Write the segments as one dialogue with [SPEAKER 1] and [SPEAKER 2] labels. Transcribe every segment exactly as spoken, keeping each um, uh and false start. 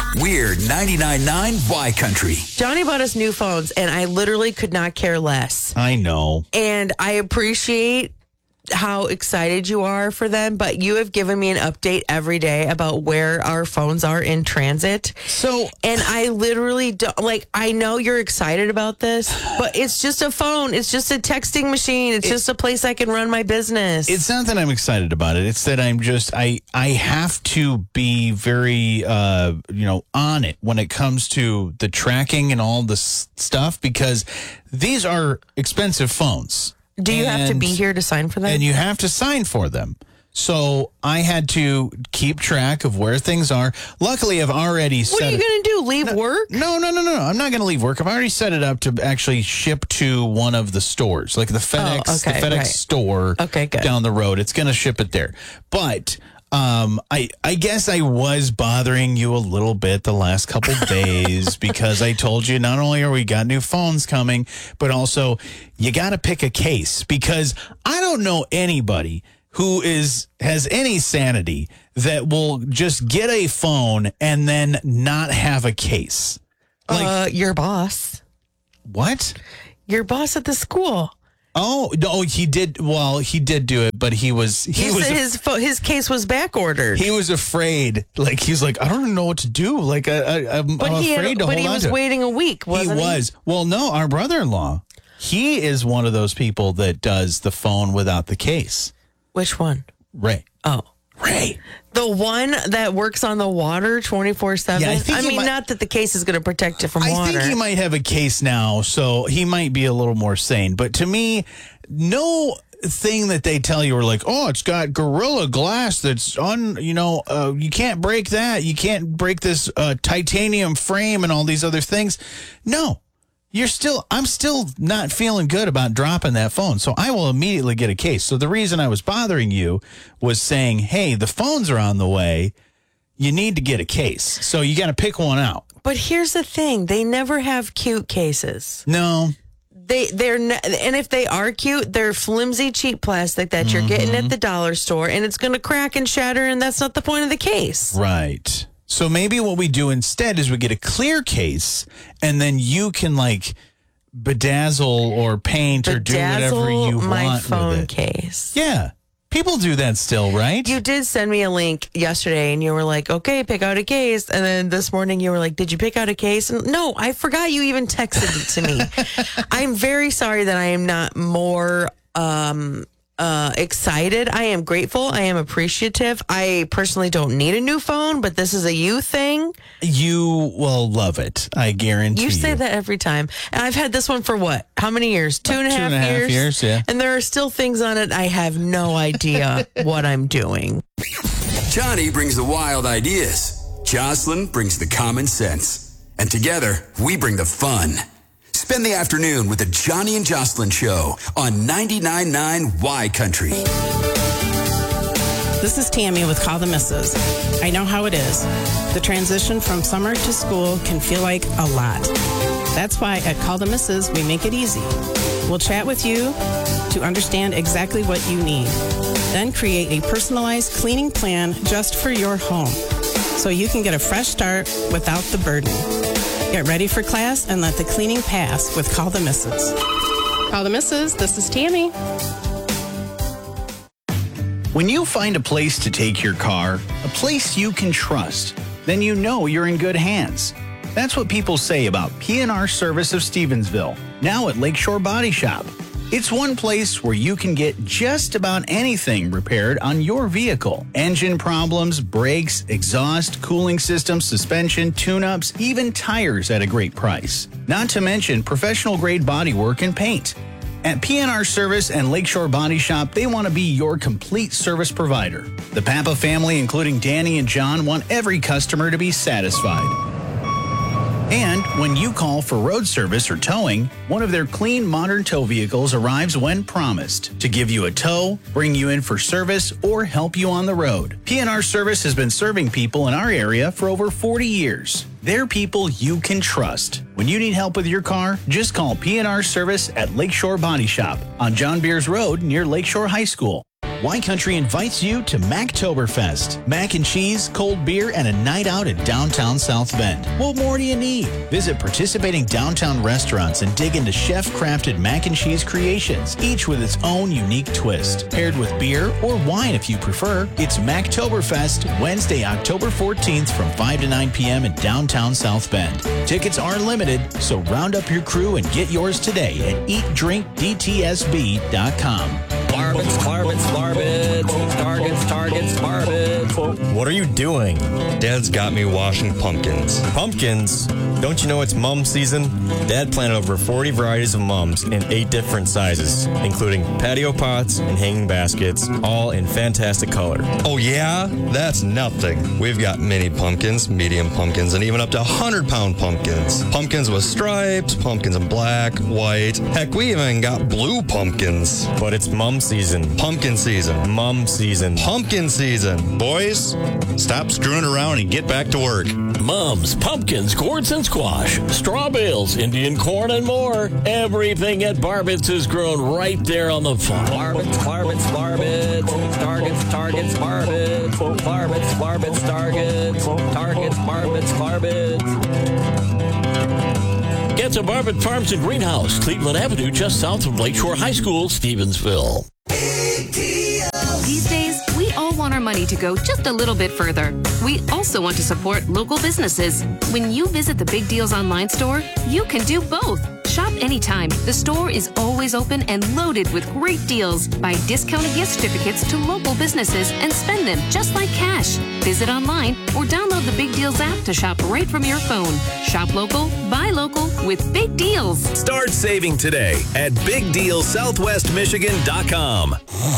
[SPEAKER 1] We're ninety-nine point nine Y Country.
[SPEAKER 2] Johnny bought us new phones, and I literally could not care less.
[SPEAKER 3] I know.
[SPEAKER 2] And I appreciate how excited you are for them, but you have given me an update every day about where our phones are in transit.
[SPEAKER 3] So,
[SPEAKER 2] and I literally don't, like, I know you're excited about this, but it's just a phone. It's just a texting machine. It's it, just a place I can run my business.
[SPEAKER 3] It's not that I'm excited about it. It's that I'm just, I, I have to be very, uh, you know, on it when it comes to the tracking and all this stuff, because these are expensive phones.
[SPEAKER 2] Do you
[SPEAKER 3] and,
[SPEAKER 2] have to be here to sign for them?
[SPEAKER 3] And you have to sign for them. So I had to keep track of where things are. Luckily, I've already
[SPEAKER 2] what
[SPEAKER 3] set
[SPEAKER 2] What are you going to do? Leave
[SPEAKER 3] no,
[SPEAKER 2] work?
[SPEAKER 3] No, no, no, no, no. I'm not going to leave work. I've already set it up to actually ship to one of the stores, like the FedEx,
[SPEAKER 2] oh, okay,
[SPEAKER 3] the FedEx
[SPEAKER 2] right.
[SPEAKER 3] store
[SPEAKER 2] okay, good.
[SPEAKER 3] down the road. It's going to ship it there. But um, I, I guess I was bothering you a little bit the last couple days because I told you not only are we got new phones coming, but also you got to pick a case, because I don't know anybody who is has any sanity that will just get a phone and then not have a case.
[SPEAKER 2] Like, uh, your boss.
[SPEAKER 3] What?
[SPEAKER 2] Your boss at the school.
[SPEAKER 3] Oh, no, he did. Well, he did do it, but he was, he,
[SPEAKER 2] he
[SPEAKER 3] was,
[SPEAKER 2] said his, fo- his case was back ordered.
[SPEAKER 3] He was afraid. Like, he's like, I don't know what to do. Like, I, I, I'm,
[SPEAKER 2] but
[SPEAKER 3] I'm
[SPEAKER 2] he
[SPEAKER 3] afraid
[SPEAKER 2] had,
[SPEAKER 3] to
[SPEAKER 2] but
[SPEAKER 3] hold
[SPEAKER 2] he
[SPEAKER 3] on
[SPEAKER 2] was
[SPEAKER 3] to it.
[SPEAKER 2] waiting a week, wasn't he?
[SPEAKER 3] He was. Well, no, our brother-in-law, he is one of those people that does the phone without the case.
[SPEAKER 2] Which one?
[SPEAKER 3] Ray.
[SPEAKER 2] Oh.
[SPEAKER 3] Ray.
[SPEAKER 2] The one that works on the water twenty-four seven?
[SPEAKER 3] Yeah, I, think
[SPEAKER 2] I mean,
[SPEAKER 3] might,
[SPEAKER 2] not that the case is going to protect it from
[SPEAKER 3] I
[SPEAKER 2] water.
[SPEAKER 3] I think he might have a case now, so he might be a little more sane. But to me, no thing that they tell you are like, oh, it's got Gorilla Glass that's on, you know, uh, you can't break that. You can't break this uh, titanium frame and all these other things. No. You're still, I'm still not feeling good about dropping that phone. So I will immediately get a case. So the reason I was bothering you was saying, hey, the phones are on the way. You need to get a case. So you got to pick one out.
[SPEAKER 2] But here's the thing. They never have cute cases.
[SPEAKER 3] No.
[SPEAKER 2] They, they're ne- and if they are cute, they're flimsy, cheap plastic that you're mm-hmm. getting at the dollar store, and it's going to crack and shatter, and that's not the point of the case.
[SPEAKER 3] Right. So maybe what we do instead is we get a clear case, and then you can like bedazzle or paint
[SPEAKER 2] bedazzle
[SPEAKER 3] or do whatever you
[SPEAKER 2] my
[SPEAKER 3] want
[SPEAKER 2] phone
[SPEAKER 3] with it.
[SPEAKER 2] Case.
[SPEAKER 3] Yeah. People do that still, right?
[SPEAKER 2] You did send me a link yesterday, and you were like, okay, pick out a case. And then this morning you were like, did you pick out a case? And no, I forgot you even texted it to me. I'm very sorry that I am not more um, uh, excited. I am grateful. I am appreciative. I personally don't need a new phone, but this is a you thing.
[SPEAKER 3] You will love it. I guarantee you.
[SPEAKER 2] You say that every time. And I've had this one for what? How many years? Two and a half
[SPEAKER 3] two and a half
[SPEAKER 2] years?
[SPEAKER 3] years, yeah.
[SPEAKER 2] And there are still things on it I have no idea what I'm doing.
[SPEAKER 1] Johnny brings the wild ideas. Jocelyn brings the common sense. And together, we bring the fun. Spend the afternoon with the Johnny and Jocelyn Show on ninety-nine point nine Y Country.
[SPEAKER 4] This is Tammy with Call the Missus. I know how it is. The transition from summer to school can feel like a lot. That's why at Call the Missus we make it easy. We'll chat with you to understand exactly what you need. Then create a personalized cleaning plan just for your home, so you can get a fresh start without the burden. Get ready for class and let the cleaning pass with Call the Missus. Call the Missus, this is Tammy.
[SPEAKER 5] When you find a place to take your car, a place you can trust, then you know you're in good hands. That's what people say about P and R Service of Stevensville, now at Lakeshore Body Shop. It's one place where you can get just about anything repaired on your vehicle. Engine problems, brakes, exhaust, cooling system, suspension, tune-ups, even tires at a great price. Not to mention professional-grade bodywork and paint. At P and R Service and Lakeshore Body Shop, they want to be your complete service provider. The Papa family, including Danny and John, want every customer to be satisfied. And when you call for road service or towing, one of their clean, modern tow vehicles arrives when promised to give you a tow, bring you in for service, or help you on the road. P and R Service has been serving people in our area for over forty years. They're people you can trust. When you need help with your car, just call P and R Service at Lakeshore Body Shop on John Beers Road near Lakeshore High School.
[SPEAKER 3] Y Country invites you to Mactoberfest. Mac and cheese, cold beer, and a night out at downtown South Bend. What more do you need? Visit participating downtown restaurants and dig into chef-crafted mac and cheese creations, each with its own unique twist. Paired with beer or wine if you prefer, it's Mactoberfest, Wednesday, October fourteenth from five to nine p.m. in downtown South Bend. Tickets are limited, so round up your crew and get yours today at eat drink d t s b dot com.
[SPEAKER 6] Barbets, barbets, barbets, targets, targets, barbets.
[SPEAKER 7] What are you doing?
[SPEAKER 6] Dad's got me washing pumpkins.
[SPEAKER 7] Pumpkins? Don't you know it's mum season? Dad planted over forty varieties of mums in eight different sizes, including patio pots and hanging baskets, all in fantastic color.
[SPEAKER 6] Oh yeah? That's nothing. We've got mini pumpkins, medium pumpkins, and even up to one hundred pound pumpkins. Pumpkins with stripes, pumpkins in black, white. Heck, we even got blue pumpkins.
[SPEAKER 7] But it's mum season.
[SPEAKER 6] Pumpkin season.
[SPEAKER 7] Mum season.
[SPEAKER 6] Pumpkin season.
[SPEAKER 8] Boys, stop screwing around and get back to work.
[SPEAKER 9] Mums, pumpkins, gourds, and squash, straw bales, Indian corn, and more. Everything at Barbets is grown right there on the farm.
[SPEAKER 6] Barbets, barbets, barbets. Targets, targets, barbets. Barbets, barbets, targets. Targets, barbets, barbets.
[SPEAKER 9] Get to Barbet Farms and Greenhouse, Cleveland Avenue, just south of Lakeshore High School, Stevensville.
[SPEAKER 10] These days, we all want our money to go just a little bit further. We also want to support local businesses. When you visit the Big Deals online store, you can do both. Shop anytime. The store is always open and loaded with great deals. Buy discounted gift certificates to local businesses and spend them just like cash. Visit online or download the Big Deals app to shop right from your phone. Shop local, buy local with Big Deals.
[SPEAKER 11] Start saving today at big deal southwest michigan dot com.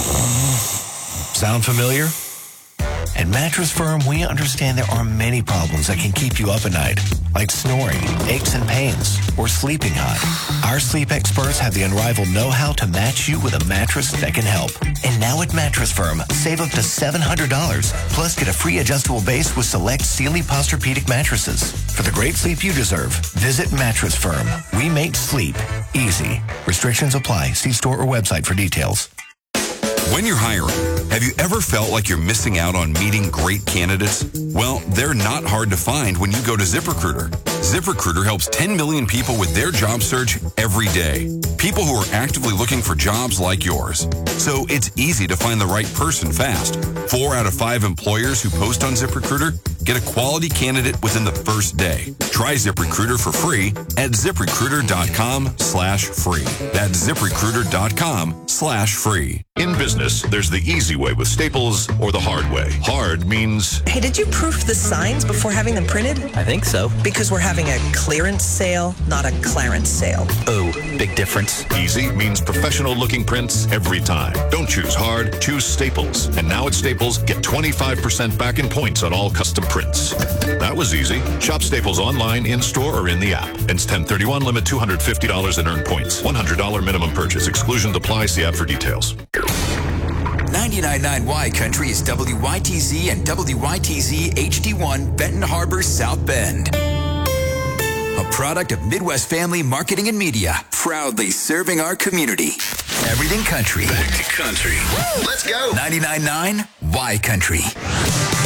[SPEAKER 12] Sound familiar? At Mattress Firm, we understand there are many problems that can keep you up at night, like snoring, aches and pains, or sleeping hot. Our sleep experts have the unrivaled know-how to match you with a mattress that can help. And now at Mattress Firm, save up to seven hundred dollars, plus get a free adjustable base with select Sealy Posturepedic mattresses. For the great sleep you deserve, visit Mattress Firm. We make sleep easy. Restrictions apply. See store or website for details.
[SPEAKER 13] When you're hiring, have you ever felt like you're missing out on meeting great candidates? Well, they're not hard to find when you go to ZipRecruiter. ZipRecruiter helps ten million people with their job search every day. People who are actively looking for jobs like yours. So it's easy to find the right person fast. Four out of five employers who post on ZipRecruiter get a quality candidate within the first day. Try ZipRecruiter for free at ZipRecruiter.com slash free. That's ZipRecruiter.com slash free.
[SPEAKER 14] In business, there's the easy way with Staples or the hard way. Hard means...
[SPEAKER 15] Hey, did you proof the signs before having them printed?
[SPEAKER 16] I think so.
[SPEAKER 15] Because we're having a clearance sale, not a clarence sale.
[SPEAKER 16] Oh, big difference.
[SPEAKER 14] Easy means professional-looking prints every time. Don't choose hard, choose Staples. And now at Staples, get twenty-five percent back in points on all custom prints. That was easy. Shop Staples online, in-store, or in the app. Ends ten thirty-one, limit two hundred fifty dollars in earned points. one hundred dollars minimum purchase. Exclusions apply. See app for details.
[SPEAKER 1] ninety-nine point nine Y Country is W Y T Z and W Y T Z H D one Benton Harbor, South Bend. A product of Midwest Family Marketing and Media, proudly serving our community. Everything country.
[SPEAKER 11] Back to country.
[SPEAKER 1] Let's go. ninety-nine point nine Y Country.